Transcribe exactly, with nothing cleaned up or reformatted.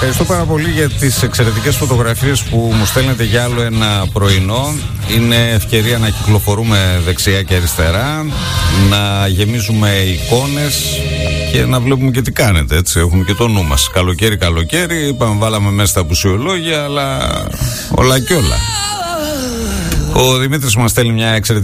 Ευχαριστώ πάρα πολύ για τις εξαιρετικές φωτογραφίες που μου στέλνετε για άλλο ένα πρωινό. Είναι ευκαιρία να κυκλοφορούμε δεξιά και αριστερά, να γεμίζουμε εικόνες και να βλέπουμε και τι κάνετε, έτσι. Έχουμε και το νου μας. Καλοκαίρι, καλοκαίρι, είπαμε, βάλαμε μέσα τα απουσιολόγια, αλλά όλα και όλα. Ο Δημήτρης μας στέλνει μια εξαιρετική